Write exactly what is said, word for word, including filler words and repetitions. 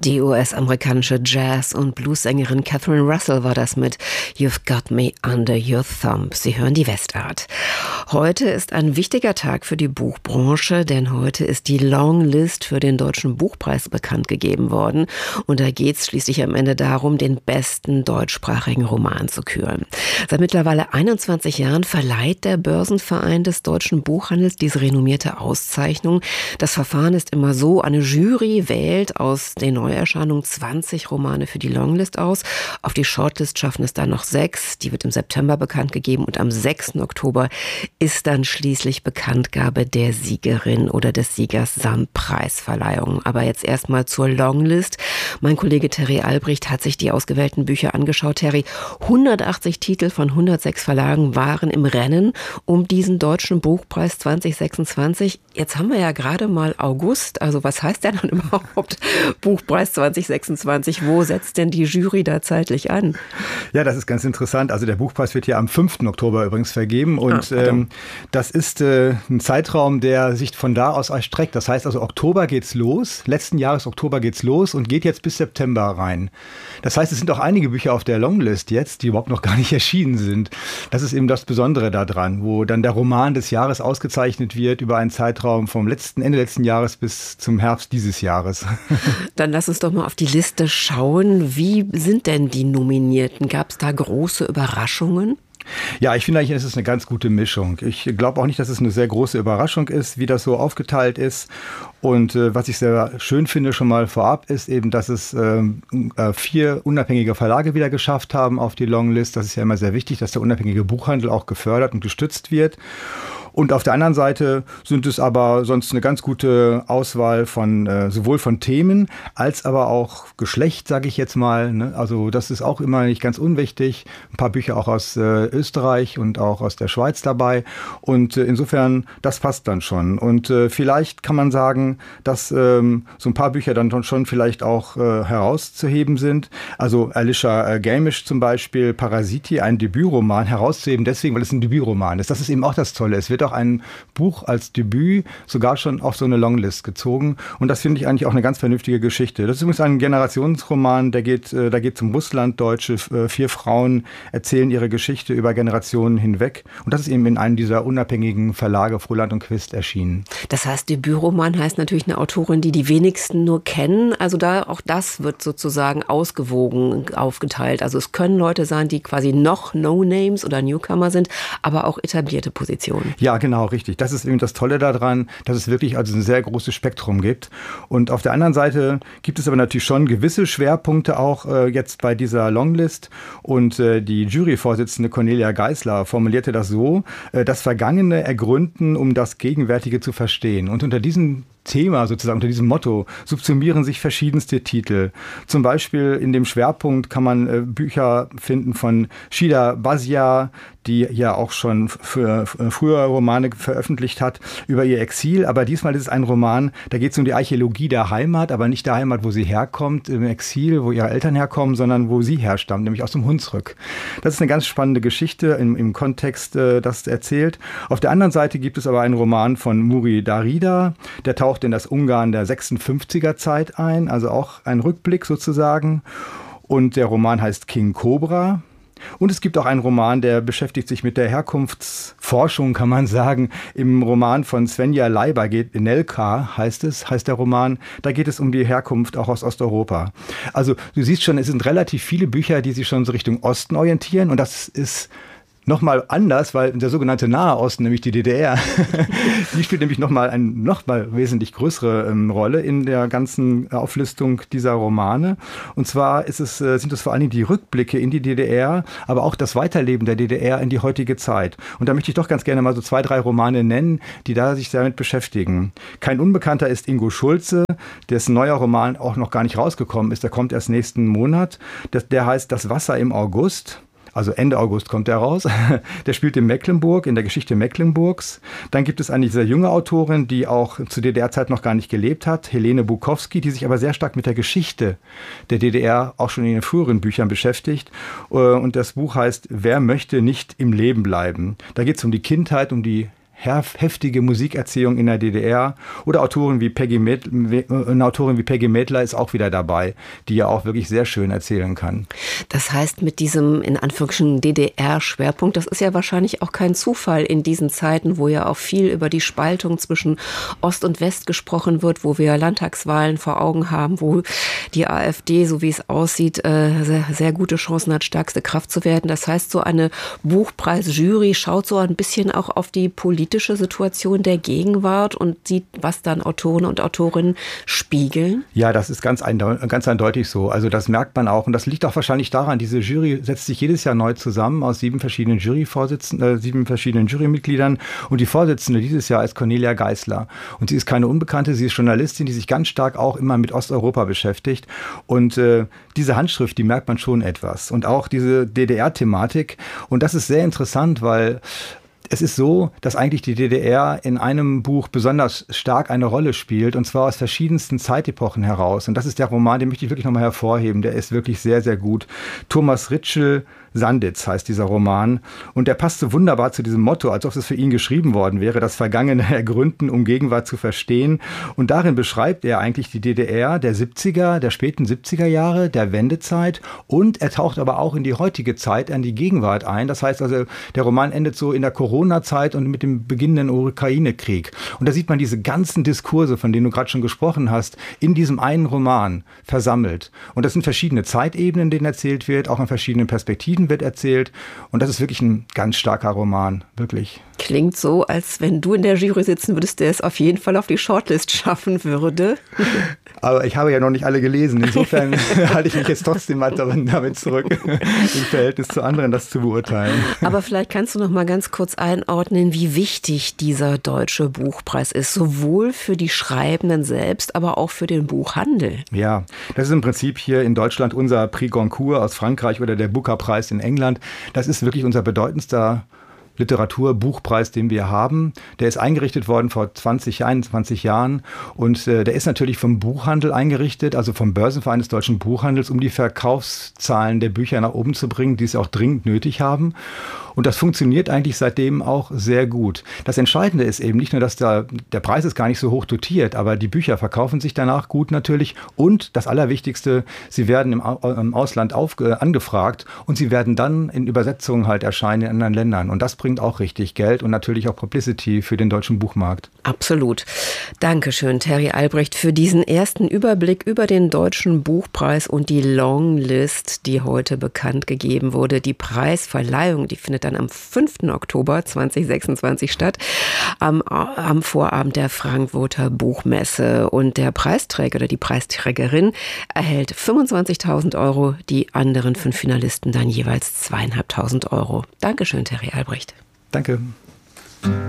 Die U S-amerikanische Jazz- und Bluessängerin Catherine Russell war das mit You've Got Me Under Your Thumb. Sie hören die Westart. Heute ist ein wichtiger Tag für die Buchbranche, denn heute ist die Longlist für den Deutschen Buchpreis bekannt gegeben worden. Und da geht es schließlich am Ende darum, den besten deutschsprachigen Roman zu küren. Seit mittlerweile einundzwanzig Jahren verleiht der Börsenverein des deutschen Buchhandels diese renommierte Auszeichnung. Das Verfahren ist immer so, eine Jury wählt aus den Neuerscheinungen zwanzig Romane für die Longlist aus. Auf die Shortlist schaffen es dann noch sechs. Die wird im September bekannt gegeben und am sechsten Oktober ist dann schließlich Bekanntgabe der Siegerin oder des Siegers samt Preisverleihung. Aber jetzt erstmal zur Longlist. Mein Kollege Terry Albrecht hat sich die ausgewählten Bücher angeschaut. Terry, hundertachtzig Titel von hundertsechs Verlagen waren im Rennen um diesen Deutschen Buchpreis zwanzig sechsundzwanzig. Jetzt haben wir ja gerade mal August. Also was heißt denn dann überhaupt Buchpreis zwanzig sechsundzwanzig? Wo setzt denn die Jury da zeitlich an? Ja, das ist ganz interessant. Also der Buchpreis wird ja am fünften Oktober übrigens vergeben. Und ah, ähm, das ist äh, ein Zeitraum, der sich von da aus erstreckt. Das heißt also, Oktober geht's los. Letzten Jahres Oktober geht's los und geht jetzt bis September rein. Das heißt, es sind auch einige Bücher auf der Longlist jetzt, die überhaupt noch gar nicht erschienen sind. Das ist eben das Besondere daran, wo dann der Roman des Jahres ausgezeichnet wird über einen Zeitraum vom letzten, Ende letzten Jahres bis zum Herbst dieses Jahres. Dann lass uns doch mal auf die Liste schauen. Wie sind denn die Nominierten? Gab es da große Überraschungen? Ja, ich finde eigentlich, es ist eine ganz gute Mischung. Ich glaube auch nicht, dass es eine sehr große Überraschung ist, wie das so aufgeteilt ist. Und äh, was ich sehr schön finde schon mal vorab, ist eben, dass es äh, vier unabhängige Verlage wieder geschafft haben auf die Longlist. Das ist ja immer sehr wichtig, dass der unabhängige Buchhandel auch gefördert und gestützt wird. Und auf der anderen Seite sind es aber sonst eine ganz gute Auswahl von äh, sowohl von Themen als aber auch Geschlecht, sage ich jetzt mal. Ne? Also das ist auch immer nicht ganz unwichtig. Ein paar Bücher auch aus äh, Österreich und auch aus der Schweiz dabei. Und äh, insofern, das passt dann schon. Und äh, vielleicht kann man sagen, dass ähm, so ein paar Bücher dann schon vielleicht auch äh, herauszuheben sind. Also Alicia äh, Gamish zum Beispiel, Parasiti, ein Debütroman, herauszuheben deswegen, weil es ein Debütroman ist. Das ist eben auch das Tolle. Es wird auch ein Buch als Debüt sogar schon auf so eine Longlist gezogen. Und das finde ich eigentlich auch eine ganz vernünftige Geschichte. Das ist übrigens ein Generationsroman, der geht, äh, da geht es um Russlanddeutsche. Äh, vier Frauen erzählen ihre Geschichte über Generationen hinweg. Und das ist eben in einem dieser unabhängigen Verlage Frohland und Quist erschienen. Das heißt, Debütroman heißt natürlich eine Autorin, die die wenigsten nur kennen. Also da auch das wird sozusagen ausgewogen aufgeteilt. Also es können Leute sein, die quasi noch No-Names oder Newcomer sind, aber auch etablierte Positionen. Ja, genau, richtig. Das ist eben das Tolle daran, dass es wirklich also ein sehr großes Spektrum gibt. Und auf der anderen Seite gibt es aber natürlich schon gewisse Schwerpunkte auch äh, jetzt bei dieser Longlist. Und äh, die Juryvorsitzende Cornelia Geisler formulierte das so: äh, das Vergangene ergründen, um das Gegenwärtige zu verstehen. Und unter diesem Thema sozusagen, unter diesem Motto subsumieren sich verschiedenste Titel. Zum Beispiel in dem Schwerpunkt kann man äh, Bücher finden von Shida Basia, die ja auch schon für, für früher Romane veröffentlicht hat über ihr Exil. Aber diesmal ist es ein Roman, da geht es um die Archäologie der Heimat, aber nicht der Heimat, wo sie herkommt, im Exil, wo ihre Eltern herkommen, sondern wo sie herstammt, nämlich aus dem Hunsrück. Das ist eine ganz spannende Geschichte im, im Kontext, äh, das erzählt. Auf der anderen Seite gibt es aber einen Roman von Muri Darida, der taucht in das Ungarn der sechsundfünfziger Zeit ein, also auch ein Rückblick sozusagen. Und der Roman heißt King Cobra. Und es gibt auch einen Roman, der beschäftigt sich mit der Herkunftsforschung, kann man sagen. Im Roman von Svenja Leiber geht, Nelka heißt es, heißt der Roman, da geht es um die Herkunft auch aus Osteuropa. Also du siehst schon, es sind relativ viele Bücher, die sich schon so Richtung Osten orientieren, und das ist nochmal anders, weil der sogenannte Nahe Osten, nämlich die D D R, die spielt nämlich nochmal eine nochmal wesentlich größere ähm, Rolle in der ganzen Auflistung dieser Romane. Und zwar ist es, äh, sind es vor allen Dingen die Rückblicke in die D D R, aber auch das Weiterleben der D D R in die heutige Zeit. Und da möchte ich doch ganz gerne mal so zwei, drei Romane nennen, die da sich damit beschäftigen. Kein Unbekannter ist Ingo Schulze, dessen neuer Roman auch noch gar nicht rausgekommen ist. Der kommt erst nächsten Monat. Das, der heißt Das Wasser im August. Also Ende August kommt der raus. Der spielt in Mecklenburg, in der Geschichte Mecklenburgs. Dann gibt es eine sehr junge Autorin, die auch zu D D R-Zeit noch gar nicht gelebt hat, Helene Bukowski, die sich aber sehr stark mit der Geschichte der D D R auch schon in den früheren Büchern beschäftigt. Und das Buch heißt Wer möchte nicht im Leben bleiben? Da geht es um die Kindheit, um die heftige Musikerziehung in der D D R. Oder Autoren wie Peggy Med- eine Autorin wie Peggy Medler ist auch wieder dabei, die ja auch wirklich sehr schön erzählen kann. Das heißt, mit diesem in Anführungsstrichen D D R-Schwerpunkt, das ist ja wahrscheinlich auch kein Zufall in diesen Zeiten, wo ja auch viel über die Spaltung zwischen Ost und West gesprochen wird, wo wir Landtagswahlen vor Augen haben, wo die AfD, so wie es aussieht, sehr, sehr gute Chancen hat, stärkste Kraft zu werden. Das heißt, so eine Buchpreisjury schaut so ein bisschen auch auf die politische Situation der Gegenwart und sieht, was dann Autoren und Autorinnen spiegeln? Ja, das ist ganz, eindeu- ganz eindeutig so. Also das merkt man auch. Und das liegt auch wahrscheinlich daran, diese Jury setzt sich jedes Jahr neu zusammen aus sieben verschiedenen Juryvorsitzenden, äh, sieben verschiedenen Jurymitgliedern. Und die Vorsitzende dieses Jahr ist Cornelia Geisler. Und sie ist keine Unbekannte, sie ist Journalistin, die sich ganz stark auch immer mit Osteuropa beschäftigt. Und äh, diese Handschrift, die merkt man schon etwas. Und auch diese D D R-Thematik. Und das ist sehr interessant, weil es ist so, dass eigentlich die D D R in einem Buch besonders stark eine Rolle spielt, und zwar aus verschiedensten Zeitepochen heraus. Und das ist der Roman, den möchte ich wirklich nochmal hervorheben. Der ist wirklich sehr, sehr gut. Thomas Ritschl, Sanditz heißt dieser Roman. Und der passt so wunderbar zu diesem Motto, als ob es für ihn geschrieben worden wäre, das Vergangene ergründen, um Gegenwart zu verstehen. Und darin beschreibt er eigentlich die D D R der siebziger, der späten siebziger Jahre, der Wendezeit. Und er taucht aber auch in die heutige Zeit, an die Gegenwart ein. Das heißt also, der Roman endet so in der Corona-Zeit und mit dem beginnenden Ukraine-Krieg. Und da sieht man diese ganzen Diskurse, von denen du gerade schon gesprochen hast, in diesem einen Roman versammelt. Und das sind verschiedene Zeitebenen, in denen erzählt wird, auch in verschiedenen Perspektiven wird erzählt. Und das ist wirklich ein ganz starker Roman, wirklich. Klingt so, als wenn du in der Jury sitzen würdest, der es auf jeden Fall auf die Shortlist schaffen würde. Aber ich habe ja noch nicht alle gelesen. Insofern halte ich mich jetzt trotzdem mal damit zurück, im Verhältnis zu anderen das zu beurteilen. Aber vielleicht kannst du noch mal ganz kurz einordnen, wie wichtig dieser Deutsche Buchpreis ist, sowohl für die Schreibenden selbst, aber auch für den Buchhandel. Ja, das ist im Prinzip hier in Deutschland unser Prix Goncourt aus Frankreich oder der Booker-Preis in England. Das ist wirklich unser bedeutendster Literaturbuchpreis, den wir haben. Der ist eingerichtet worden vor zwanzig, einundzwanzig Jahren und äh, der ist natürlich vom Buchhandel eingerichtet, also vom Börsenverein des deutschen Buchhandels, um die Verkaufszahlen der Bücher nach oben zu bringen, die sie auch dringend nötig haben. Und das funktioniert eigentlich seitdem auch sehr gut. Das Entscheidende ist eben nicht nur, dass da, der Preis ist gar nicht so hoch dotiert, aber die Bücher verkaufen sich danach gut natürlich. Und das Allerwichtigste, sie werden im, im Ausland auf, äh, angefragt und sie werden dann in Übersetzungen halt erscheinen in anderen Ländern. Und das bringt auch richtig Geld und natürlich auch Publicity für den deutschen Buchmarkt. Absolut. Dankeschön, Terry Albrecht, für diesen ersten Überblick über den Deutschen Buchpreis und die Longlist, die heute bekannt gegeben wurde. Die Preisverleihung, die findet dann am fünften Oktober zweitausendsechsundzwanzig statt, am, am Vorabend der Frankfurter Buchmesse. Und der Preisträger oder die Preisträgerin erhält fünfundzwanzigtausend Euro, die anderen fünf Finalisten dann jeweils zweieinhalbtausend Euro. Dankeschön, Terry Albrecht. Danke.